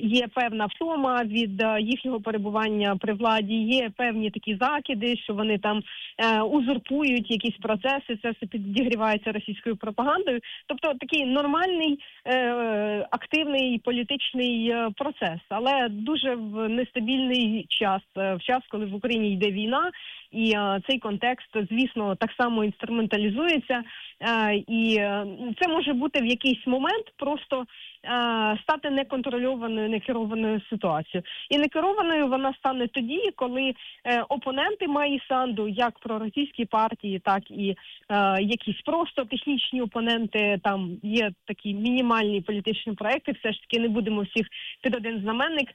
є певна втома від їхнього перебування при владі, є певні такі закиди, що вони там узурпують якісь процеси, це все підігрівається російською пропагандою. Тобто такий нормальний, активний політичний процес, але дуже в нестабільний час, в час, коли в Україні йде війна, і цей контекст, звісно, так само інструменталізується, і це може бути в якийсь момент просто стати неконтрольованою, некерованою ситуацією. І некерованою вона стане тоді, коли опоненти Майї Санду, як проросійські партії, так і якісь просто технічні опоненти, там є такі мінімальні політичні проекти, все ж таки не будемо всіх під один знаменник,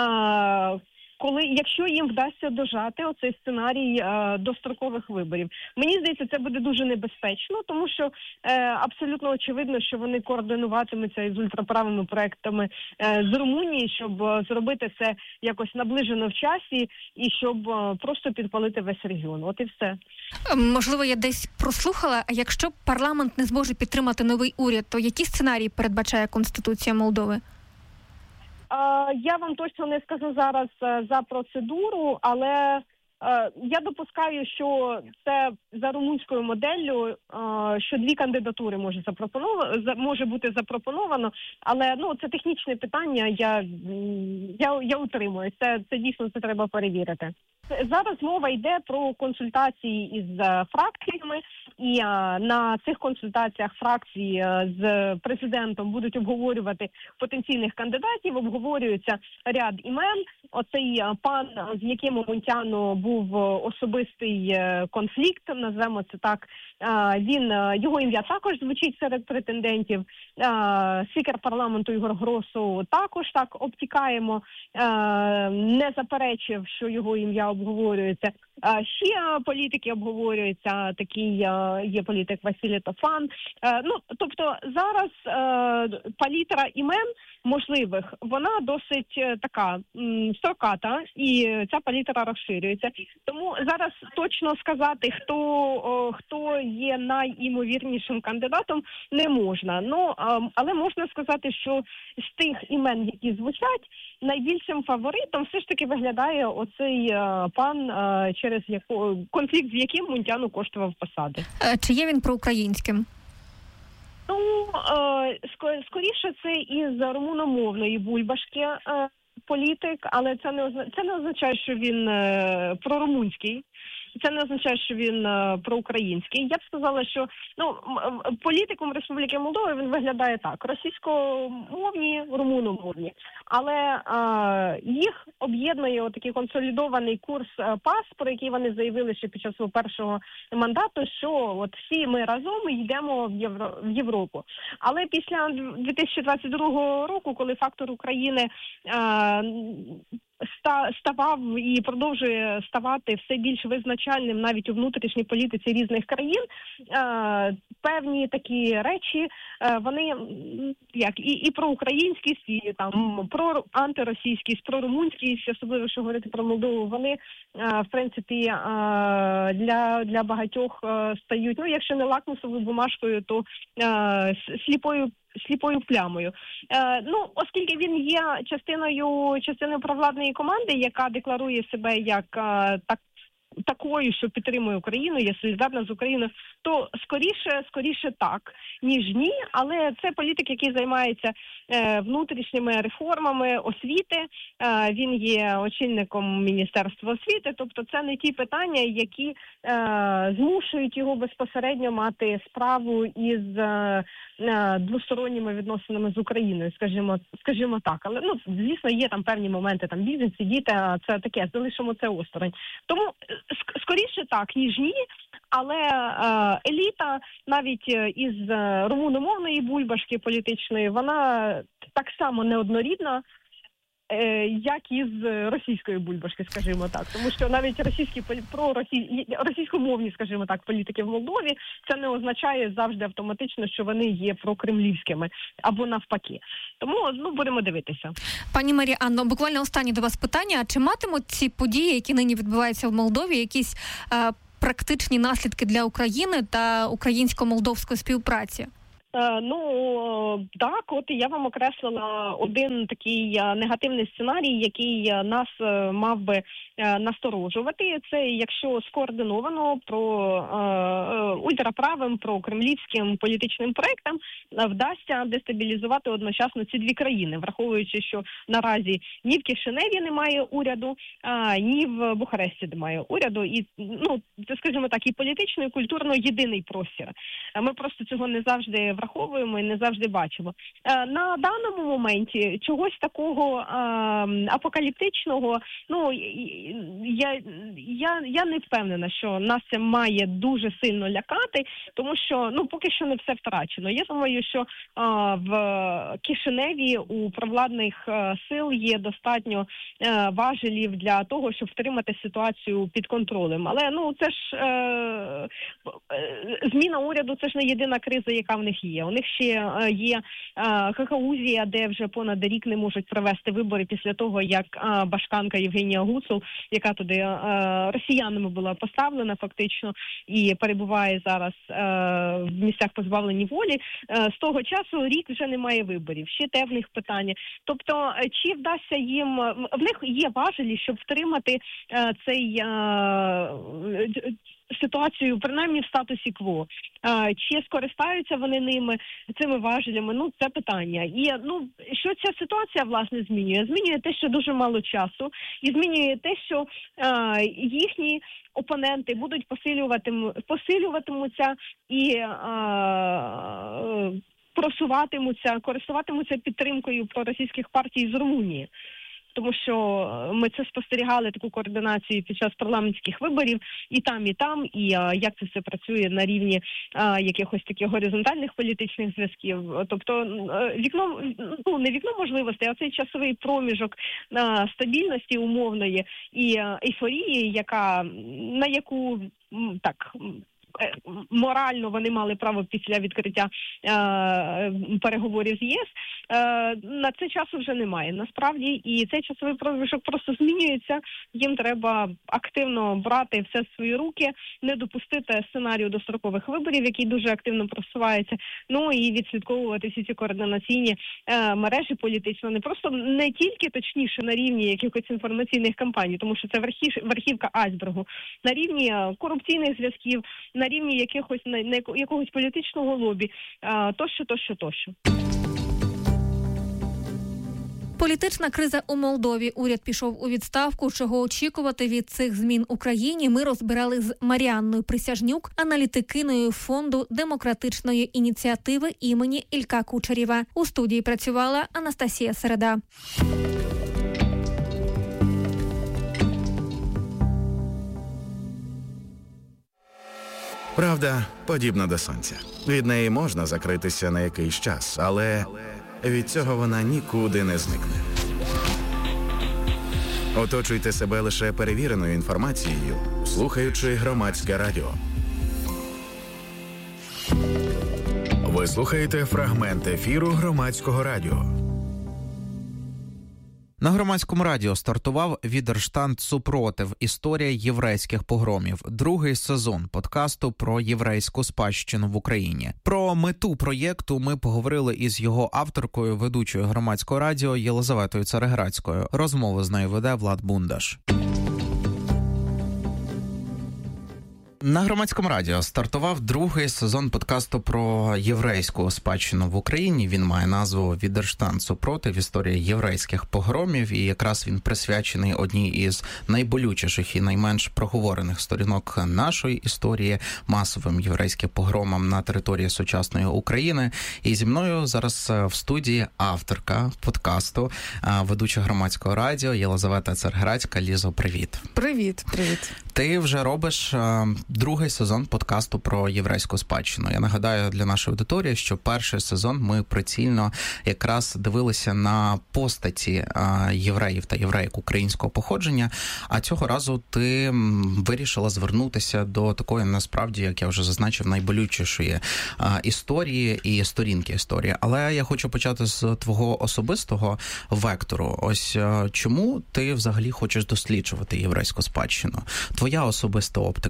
якщо їм вдасться дожати оцей сценарій дострокових виборів. Мені здається, це буде дуже небезпечно, тому що абсолютно очевидно, що вони координуватимуться із ультраправими проектами з Румунії, щоб зробити це якось наближено в часі і щоб просто підпалити весь регіон. От і все. Можливо, я десь прослухала, а якщо парламент не зможе підтримати новий уряд, то які сценарії передбачає Конституція Молдови? Я вам точно не скажу зараз за процедуру, але я допускаю, що це за румунською моделлю, що дві кандидатури може бути запропоновано, але це технічне питання, я утримуюсь. Це дійсно це треба перевірити. Зараз мова йде про консультації із фракціями, і на цих консультаціях фракції з президентом будуть обговорювати потенційних кандидатів, обговорюється ряд імен. Оцей пан, з яким у Мунтяну був особистий конфлікт, назвемо це так, його ім'я також звучить серед претендентів. Спікер парламенту Ігор Гросу також так обтікаємо, не заперечив, що його ім'я обговорюється. Ще політики обговорюються, такий є політик Василій Тофан. Тобто зараз палітра імен можливих, вона досить така строката, і ця палітра розширюється. Тому зараз точно сказати, хто є найімовірнішим кандидатом, не можна. Але можна сказати, що з тих імен, які звучать, найбільшим фаворитом все ж таки виглядає оцей пан, через конфлікт, з яким Мунтяну коштував посади. Чи є він проукраїнським? Скоріше це із румуномовної бульбашки політик, але це не означає, що він прорумунський. Це не означає, що він проукраїнський. Я б сказала, що політиком Республіки Молдова він виглядає так: російськомовні, румуномовні. Але їх об'єднує такий консолідований курс ПАС, про який вони заявили ще під час свого першого мандату, що всі ми разом йдемо в Європу. Але після 2022 року, коли фактор України ставав і продовжує ставати все більш визначальним навіть у внутрішній політиці різних країн, певні такі речі, вони і про українськість, і про антиросійськість, про румунськість, особливо, що говорити про Молдову, вони, в принципі, для багатьох стають, якщо не лакмусовою бумажкою, то сліпою плямою. Оскільки він є частиною провладної команди, яка декларує себе як такою, що підтримує Україну, є солідарна з Україною, то скоріше так, ніж ні. Але це політик, який займається внутрішніми реформами освіти. Він є очільником Міністерства освіти. Тобто це не ті питання, які змушують його безпосередньо мати справу із двосторонніми відносинами з Україною, скажімо так. Але, звісно, є там певні моменти, там бізнес, діти, це таке, залишимо це осторонь. Тому скоріше так, ніж ні, але еліта навіть із румуномовної бульбашки політичної, вона так само неоднорідна, як і з російської бульбашки, скажімо так. Тому що навіть російськомовні, скажімо так, політики в Молдові, це не означає завжди автоматично, що вони є прокремлівськими, або навпаки. Тому, будемо дивитися. Пані Марія-Анно, буквально останнє до вас питання. Чи матимуть ці події, які нині відбуваються в Молдові, якісь практичні наслідки для України та українсько-молдовської співпраці? Так, от я вам окреслила один такий негативний сценарій, який нас мав би насторожувати. Це якщо скоординовано ультраправим, прокремлівським політичним проектам вдасться дестабілізувати одночасно ці дві країни, враховуючи, що наразі ні в Кишиневі немає уряду, ні в Бухаресті немає уряду. І, це, скажімо так, і політично, і культурно єдиний простір. Ми просто цього не завжди враховуємо і не завжди бачимо. На даному моменті чогось такого апокаліптичного, я не впевнена, що нас це має дуже сильно лякати, тому що, поки що не все втрачено. Я думаю, що в Кишиневі у провладних сил є достатньо важелів для того, щоб втримати ситуацію під контролем. Але, це ж зміна уряду, це ж не єдина криза, яка в них є. У них ще є Гагаузія, де вже понад рік не можуть провести вибори після того, як башканка Євгенія Гуцул, яка туди росіянами була поставлена фактично і перебуває зараз в місцях позбавлені волі, з того часу рік вже немає виборів. Ще те в них питання. Тобто, чи вдасться їм... В них є важелі, щоб втримати ситуацію, принаймні в статусі кво. Чи скористаються вони цими важелями? Це питання. І, що ця ситуація, власне, змінює? Змінює те, що дуже мало часу, і змінює те, що їхні опоненти будуть посилюватимуться і користуватимуться підтримкою проросійських партій з Румунії. Тому що ми це спостерігали, таку координацію під час парламентських виборів і там, і як це все працює на рівні якихось таких горизонтальних політичних зв'язків. Тобто не вікно можливостей, а цей часовий проміжок стабільності умовної і ейфорії, на яку так... морально вони мали право після відкриття переговорів з ЄС, на це часу вже немає. Насправді, і цей часовий проміжок просто змінюється. Їм треба активно брати все в свої руки, не допустити сценарію дострокових виборів, який дуже активно просувається, і відслідковувати всі ці координаційні мережі політично, не тільки точніше на рівні якихось інформаційних кампаній, тому що це верхівка айсбергу, на рівні корупційних зв'язків, на рівні якогось політичного лобі, тощо. Політична криза у Молдові. Уряд пішов у відставку. Чого очікувати від цих змін Україні, ми розбирали з Маріанною Присяжнюк, аналітикиною фонду демократичної ініціативи імені Ілька Кучерєва. У студії працювала Анастасія Середа. Правда подібна до сонця. Від неї можна закритися на якийсь час, але від цього вона нікуди не зникне. Оточуйте себе лише перевіреною інформацією, слухаючи Громадське радіо. Ви слухаєте фрагмент ефіру Громадського радіо. На Громадському радіо стартував «Відерштанд супротив. Історія єврейських погромів». Другий сезон подкасту про єврейську спадщину в Україні. Про мету проєкту ми поговорили із його авторкою, ведучою Громадського радіо Єлизаветою Цареградською. Розмову з нею веде Влад Бундаш. На Громадському радіо стартував другий сезон подкасту про єврейську спадщину в Україні. Він має назву «Відерштанд супротив. Історія єврейських погромів». І якраз він присвячений одній із найболючіших і найменш проговорених сторінок нашої історії – масовим єврейським погромам на території сучасної України. І зі мною зараз в студії авторка подкасту, ведуча Громадського радіо Єлизавета Цареградська. Лізо, привіт. Привіт. Ти вже робиш другий сезон подкасту про єврейську спадщину. Я нагадаю для нашої аудиторії, що перший сезон ми прицільно якраз дивилися на постаті євреїв та євреїк українського походження, а цього разу ти вирішила звернутися до такої, насправді, як я вже зазначив, найболючішої історії і сторінки історії. Але я хочу почати з твого особистого вектору. Ось чому ти взагалі хочеш досліджувати єврейську спадщину? Твоя особиста оптика, чому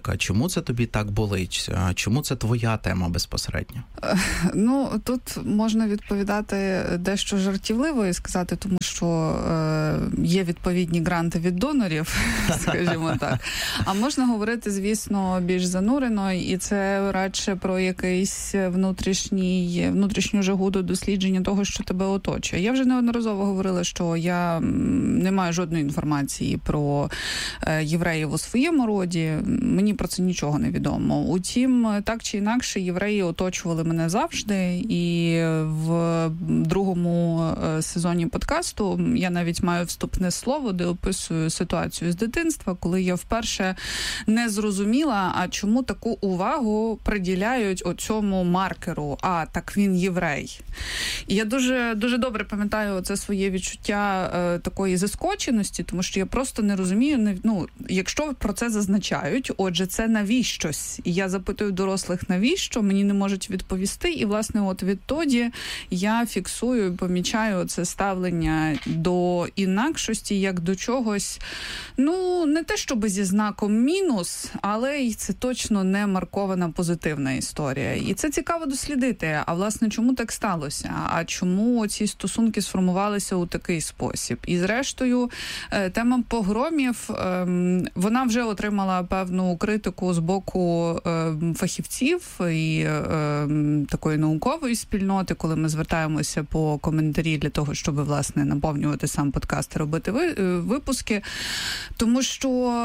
це тобі так болить? Чому це твоя тема безпосередньо? Тут можна відповідати дещо жартівливо і сказати, тому що є відповідні гранти від донорів, скажімо так. А можна говорити, звісно, більш занурено, і це радше про якийсь внутрішню жагу до дослідження того, що тебе оточує. Я вже неодноразово говорила, що я не маю жодної інформації про євреїв у своєму роді. Мені про це нічого не відомо. Утім, так чи інакше, євреї оточували мене завжди, і в другому сезоні подкасту я навіть маю вступне слово, де описую ситуацію з дитинства, коли я вперше не зрозуміла, а чому таку увагу приділяють оцьому маркеру. Так він єврей. І я дуже, дуже добре пам'ятаю це своє відчуття такої заскоченості, тому що я просто не розумію, якщо про це зазначають, отже, це навіщось. І я запитую дорослих, навіщо, мені не можуть відповісти. І, власне, відтоді я фіксую і помічаю це ставлення до інакшості, як до чогось, не те, щоб зі знаком мінус, але й це точно не маркована позитивна історія. І це цікаво дослідити. А, власне, чому так сталося? А чому ці стосунки сформувалися у такий спосіб? І, зрештою, тема погромів, вона вже отримала певну критику з боку фахівців і такої наукової спільноти, коли ми звертаємося по коментарі для того, щоб, власне, наповнювати сам подкаст і робити випуски. Тому що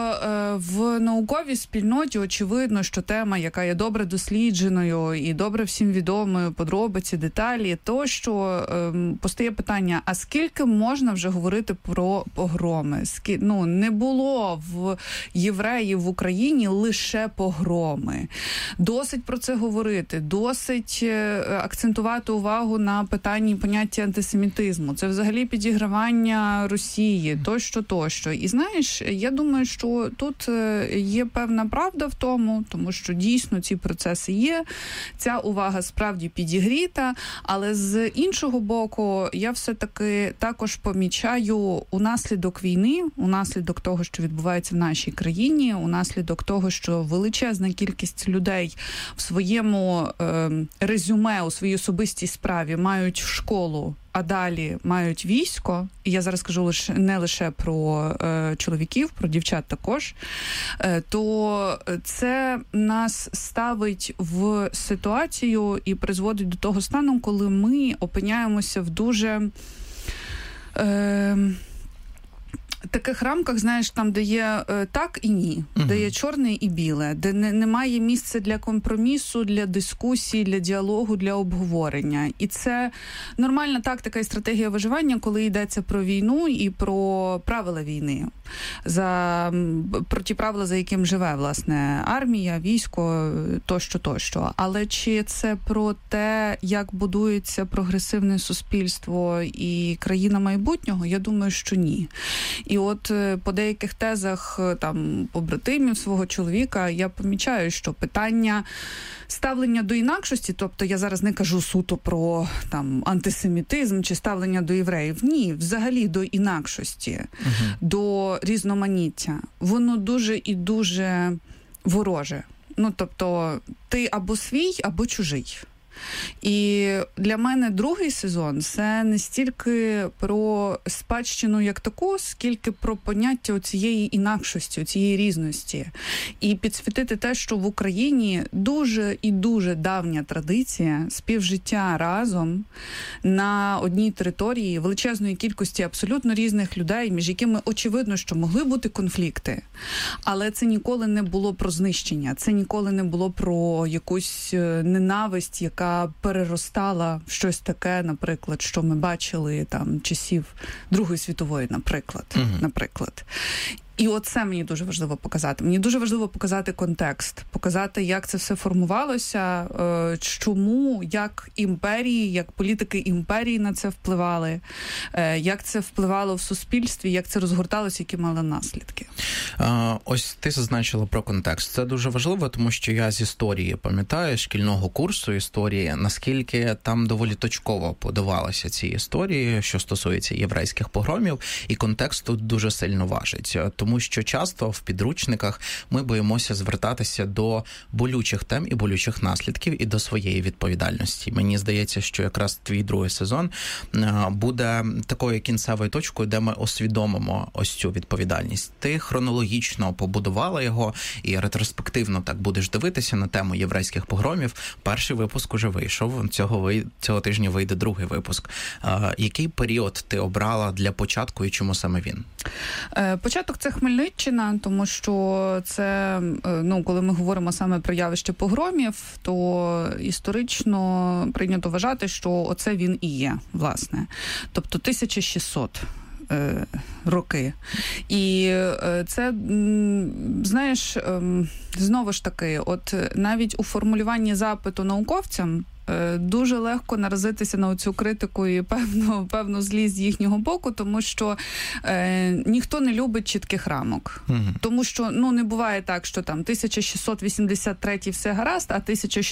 в науковій спільноті очевидно, що тема, яка є добре дослідженою і добре всім відомою, подробиці, деталі, то, що постає питання, а скільки можна вже говорити про погроми? Не було в євреїв в Україні лише погроми. Досить про це говорити, досить акцентувати увагу на питанні поняття антисемітизму. Це взагалі підігравання Росії, тощо. І знаєш, я думаю, що тут є певна правда в тому що дійсно ці процеси є, ця увага справді підігріта, але з іншого боку, я все-таки також помічаю унаслідок війни, унаслідок того, що відбувається в нашій країні, унаслідок того, що величезна кількість людей в своєму резюме, у своїй особистій справі мають школу, а далі мають військо, і я зараз кажу не лише про чоловіків, про дівчат також, то це нас ставить в ситуацію і призводить до того стану, коли ми опиняємося в дуже таких рамках, знаєш, там, де є так і ні, де є чорне і біле, де немає місця для компромісу, для дискусії, для діалогу, для обговорення. І це нормальна тактика і стратегія виживання, коли йдеться про війну і про правила війни. Про ті правила, за яким живе, власне, армія, військо, тощо. Але чи це про те, як будується прогресивне суспільство і країна майбутнього? Я думаю, що ні. І по деяких тезах побратимів свого чоловіка я помічаю, що питання ставлення до інакшості, тобто я зараз не кажу суто про антисемітизм чи ставлення до євреїв, ні, взагалі до інакшості, до різноманіття, воно дуже і дуже вороже. Тобто ти або свій, або чужий. І для мене другий сезон – це не стільки про спадщину як таку, скільки про поняття цієї інакшості, цієї різності. І підсвітити те, що в Україні дуже і дуже давня традиція співжиття разом на одній території величезної кількості абсолютно різних людей, між якими очевидно, що могли бути конфлікти. Але це ніколи не було про знищення, це ніколи не було про якусь ненависть, яка переростала в щось таке, наприклад, що ми бачили часів Другої світової, наприклад. І це мені дуже важливо показати. Мені дуже важливо показати контекст, показати, як це все формувалося, чому, як імперії, як політики імперії на це впливали, як це впливало в суспільстві, як це розгорталося, які мали наслідки. Ось ти зазначила про контекст. Це дуже важливо, тому що я з історії пам'ятаю, шкільного курсу історії, наскільки там доволі точково подавалися ці історії, що стосується єврейських погромів, і контекст тут дуже сильно важить. тому що часто в підручниках ми боїмося звертатися до болючих тем і болючих наслідків і до своєї відповідальності. Мені здається, що якраз твій другий сезон буде такою кінцевою точкою, де ми освідомимо ось цю відповідальність. Ти хронологічно побудувала його і ретроспективно так будеш дивитися на тему єврейських погромів. Перший випуск уже вийшов, цього тижня вийде другий випуск. Який період ти обрала для початку і чому саме він? Початок – це Хмельниччина, тому що це, коли ми говоримо саме про явище погромів, то історично прийнято вважати, що оце він і є, власне. Тобто 1600 роки. І це, знаєш, знову ж таки, от навіть у формулюванні запиту науковцям дуже легко наразитися на цю критику і певну злість з їхнього боку, тому що ніхто не любить чітких рамок. Тому що, не буває так, що там 1683 все гаразд, а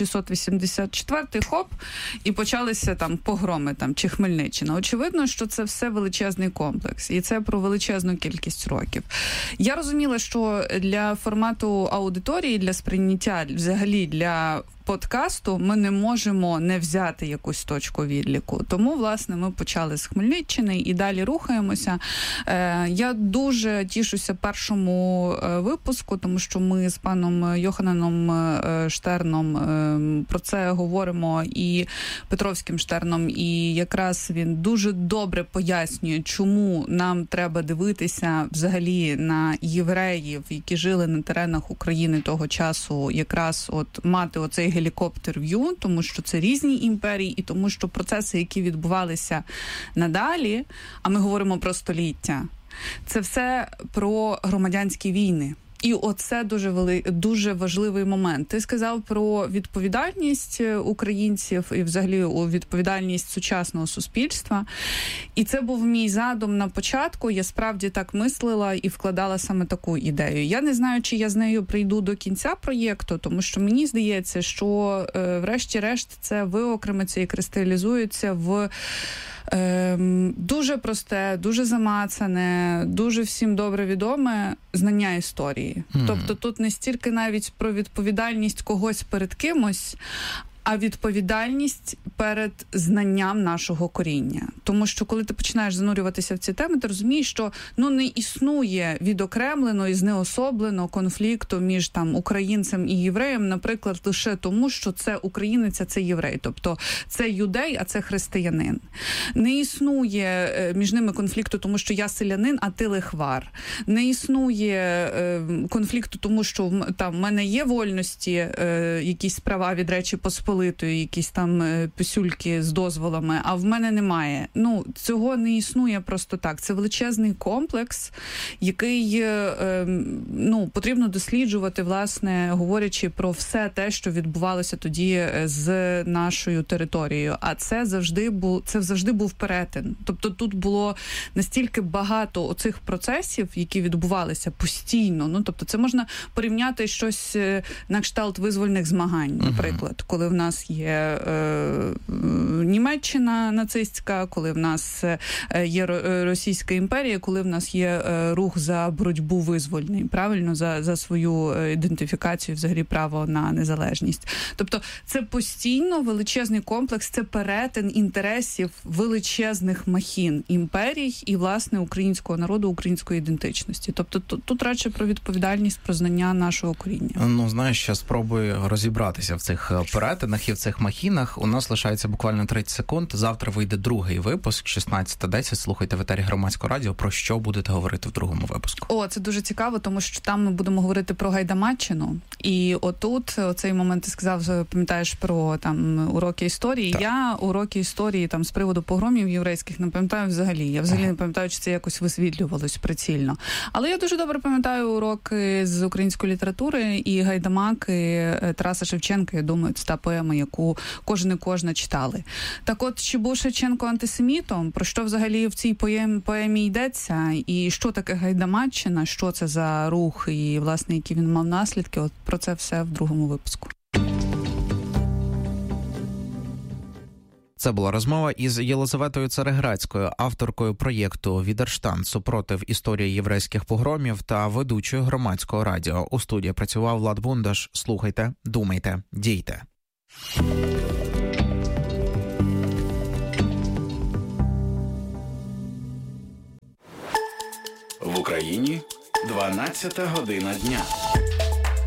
1684 хоп, і почалися там погроми чи Хмельниччина. Очевидно, що це все величезний комплекс, і це про величезну кількість років. Я розуміла, що для формату аудиторії, для сприйняття, взагалі для подкасту ми не можемо не взяти якусь точку відліку. Тому, власне, ми почали з Хмельниччини і далі рухаємося. Я дуже тішуся першому випуску, тому що ми з паном Йохананом Штерном про це говоримо, і Петровським Штерном, і якраз він дуже добре пояснює, чому нам треба дивитися взагалі на євреїв, які жили на теренах України того часу, якраз от мати оцей гелікоптер-в'ю, тому що це різні імперії, і тому що процеси, які відбувалися надалі, а ми говоримо про століття, це все про громадянські війни. І оце дуже важливий момент. Ти сказав про відповідальність українців і взагалі відповідальність сучасного суспільства. І це був мій задум на початку. Я справді так мислила і вкладала саме таку ідею. Я не знаю, чи я з нею прийду до кінця проєкту, тому що мені здається, що врешті-решт це виокремиться і кристалізується в дуже просте, дуже замацане, дуже всім добре відоме знання історії. Тобто тут не стільки навіть про відповідальність когось перед кимось, а відповідальність перед знанням нашого коріння. Тому що коли ти починаєш занурюватися в ці теми, ти розумієш, що не існує відокремлено і знеособлено конфлікту між українцем і євреєм, наприклад, лише тому, що це українець, а це єврей. Тобто це юдей, а це християнин. Не існує між ними конфлікту, тому що я селянин, а ти лихвар. Не існує конфлікту, тому що в мене є вольності, якісь права від Речі Посполитої, якісь писюльки з дозволами, а в мене немає. Цього не існує просто так. Це величезний комплекс, який потрібно досліджувати, власне, говорячи про все те, що відбувалося тоді з нашою територією. А це завжди був перетин. Тобто тут було настільки багато оцих процесів, які відбувалися постійно. Тобто це можна порівняти щось на кшталт визвольних змагань, наприклад, коли в нас є Німеччина нацистська, коли в нас є Російська імперія, коли в нас є рух за боротьбу визвольний, правильно, за свою ідентифікацію, взагалі право на незалежність. Тобто це постійно величезний комплекс, це перетин інтересів величезних махін імперій і, власне, українського народу, української ідентичності. Тобто тут радше про відповідальність, про знання нашого коріння. Знаєш, я спробую розібратися в цих перетинах і в цих махінах. У нас лишається буквально 30 секунд. Завтра вийде другий випуск, 16:10. Слухайте в етері Громадського радіо. Про що будете говорити в другому випуску? Це дуже цікаво, тому що там ми будемо говорити про Гайдамаччину. І отут, оцей момент ти сказав, пам'ятаєш про уроки історії. Так. Я уроки історії з приводу погромів єврейських не пам'ятаю взагалі. Я взагалі не пам'ятаю, чи це якось висвітлювалось прицільно. Але я дуже добре пам'ятаю уроки з української літератури і Гайдамаки Тараса Шевченка. Я думаю, це та поема, яку кожен і кожна читали. Так от, чи був Шевченко антисемітом? Про що взагалі в цій поемі йдеться? І що таке Гайдамаччина? Що це за рух? І, власне, які він мав наслідки? От про це все в другому випуску. Це була розмова із Єлизаветою Цареградською, авторкою проєкту «Відерштант. Супротив історії єврейських погромів» та ведучою Громадського радіо. У студії працював Влад Бундаш. Слухайте, думайте, дійте. В Україні 12 година дня.